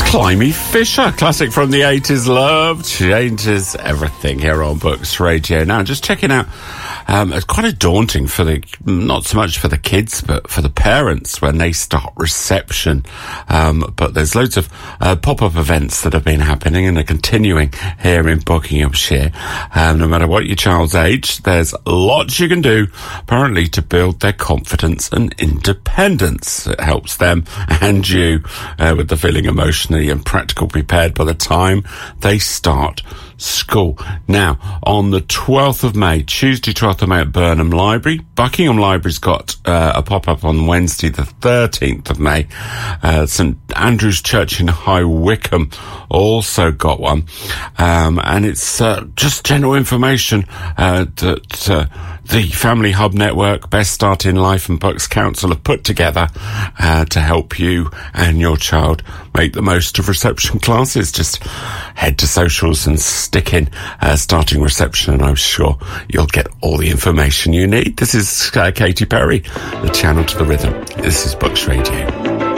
Climie Fisher, classic from the 80s. Love changes everything here on Books Radio. Now, just checking out, it's quite a daunting for not so much for the kids, but for the parents when they start reception. But there's loads of pop-up events that have been happening and are continuing here in Buckinghamshire. No matter what your child's age, there's lots you can do, apparently, to build their confidence and independence. It helps them and you with the feeling emotionally and practical prepared by the time they start school. Now, on the 12th of May, Tuesday 12th of May at Burnham Library, Buckingham Library's got a pop-up on Wednesday the 13th of May. St Andrew's Church in High Wycombe also got one. And it's just general information that the Family Hub Network, Best Start in Life and Bucks Council have put together to help you and your child make the most of reception classes. Just head to socials and stick in starting reception, and I'm sure you'll get all the information you need. This is Katy Perry, the channel to the rhythm. This is Books Radio.